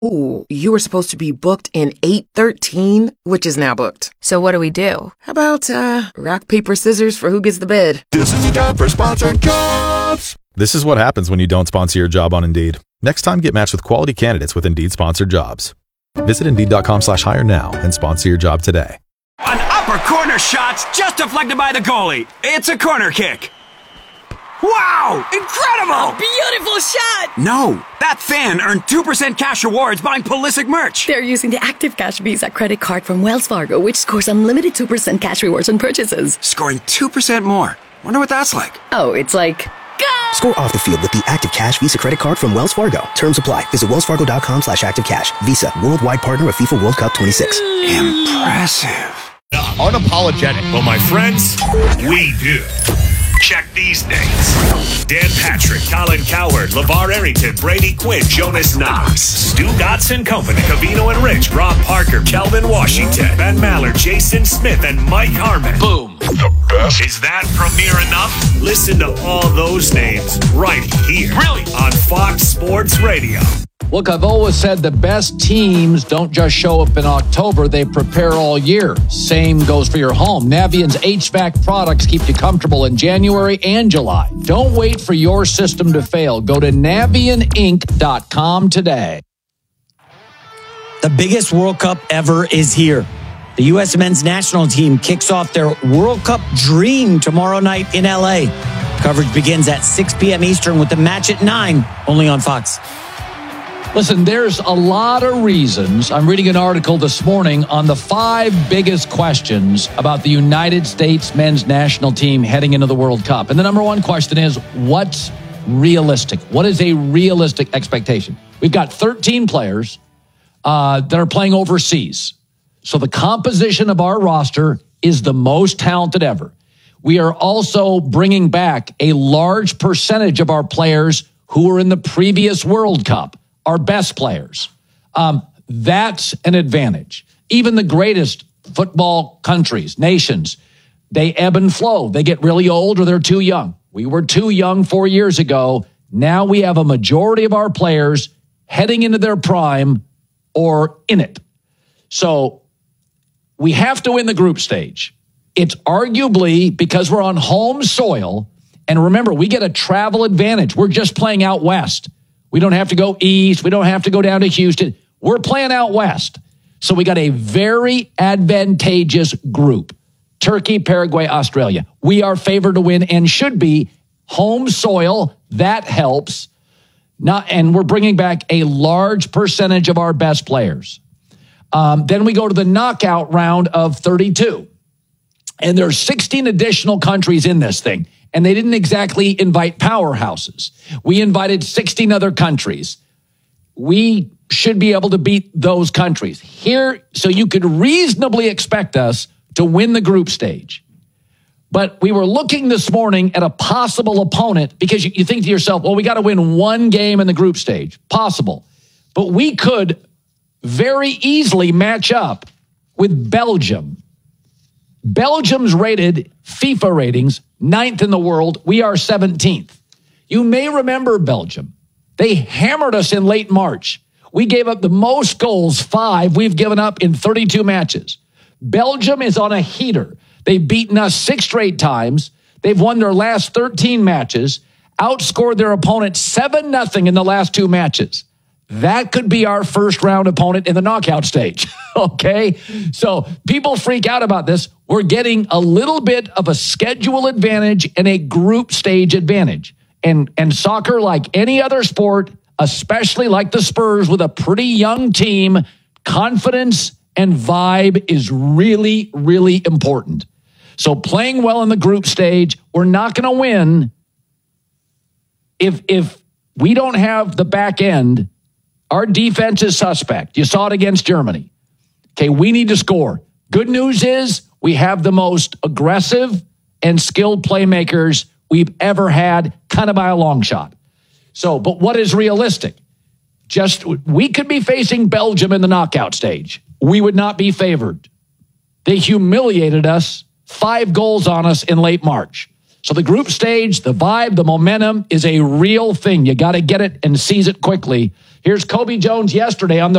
Ooh, you were supposed to be booked in 8:13, which is now booked. So what do we do? How about, rock, paper, scissors for who gets the bed? This is the time for sponsored jobs. This is what happens when you don't sponsor your job on Indeed. Next time, get matched with quality candidates with Indeed sponsored jobs. Visit Indeed.com/hire now and sponsor your job today. An upper corner shot's just deflected by the goalie. It's a corner kick. Wow! Incredible! Beautiful shot! No, that fan earned 2% cash rewards buying Pulisic merch. They're using the Active Cash Visa credit card from Wells Fargo, which scores unlimited 2% cash rewards on purchases. Scoring 2% more. Wonder what that's like. Oh, it's like... Go! Score off the field with the Active Cash Visa credit card from Wells Fargo. Terms apply. Visit wellsfargo.com/activecash. Visa, worldwide partner of FIFA World Cup 26. Impressive. Unapologetic. Well, my friends, we do. Check these names: Dan Patrick, Colin Cowherd, LeVar Arrington, Brady Quinn, Jonas Knox, Stu Dotson Company, Cavino and Rich, Rob Parker, Kelvin Washington, Ben Maller, Jason Smith, and Mike Harmon. Boom. The best. Is that premiere enough? Listen to all those names right here. Brilliant. On Fox Sports Radio. Look, I've always said the best teams don't just show up in October, they prepare all year. Same goes for your home. Navient's HVAC products keep you comfortable in January and July. Don't wait for your system to fail. Go to NavientInc.com today. The biggest World Cup ever is here. The U.S. men's national team kicks off their World Cup dream tomorrow night in L.A. Coverage begins at 6 p.m. Eastern with the match at 9, only on Fox. Listen, there's a lot of reasons. I'm reading an article this morning on the 5 biggest questions about the United States men's national team heading into the World Cup. And the number one question is, what's realistic? What is a realistic expectation? We've got 13 players that are playing overseas. So the composition of our roster is the most talented ever. We are also bringing back a large percentage of our players who were in the previous World Cup. Our best players. That's an advantage. Even the greatest football countries, nations, they ebb and flow. They get really old or they're too young. We were too young 4 years ago. Now we have a majority of our players heading into their prime or in it. So we have to win the group stage. It's arguably because we're on home soil. And remember, we get a travel advantage. We're just playing out west. We don't have to go east. We don't have to go down to Houston. We're playing out west. So we got a very advantageous group. Turkey, Paraguay, Australia. We are favored to win and should be. Home soil, that helps. And we're bringing back a large percentage of our best players. Then we go to the knockout round of 32. And there's 16 additional countries in this thing. And they didn't exactly invite powerhouses. We invited 16 other countries. We should be able to beat those countries here. So you could reasonably expect us to win the group stage. But we were looking this morning at a possible opponent because you think to yourself, well, we got to win one game in the group stage. Possible. But we could very easily match up with Belgium. Belgium's rated FIFA ratings 9th in the world. We are 17th. You may remember Belgium. They hammered us in late March. We gave up the most goals, 5, we've given up in 32 matches. Belgium is on a heater. They've beaten us 6 straight times. They've won their last 13 matches, outscored their opponent 7-0 in the last 2 matches. That could be our first round opponent in the knockout stage. Okay? So people freak out about this. We're getting a little bit of a schedule advantage and a group stage advantage. And soccer, like any other sport, especially like the Spurs with a pretty young team, confidence and vibe is really, really important. So playing well in the group stage, we're not going to win if we don't have the back end. Our defense is suspect. You saw it against Germany. Okay, we need to score. Good news is we have the most aggressive and skilled playmakers we've ever had, kind of by a long shot. So, but what is realistic? We could be facing Belgium in the knockout stage. We would not be favored. They humiliated us, 5 goals on us in late March. So the group stage, the vibe, the momentum is a real thing. You got to get it and seize it quickly. Here's Kobe Jones yesterday on the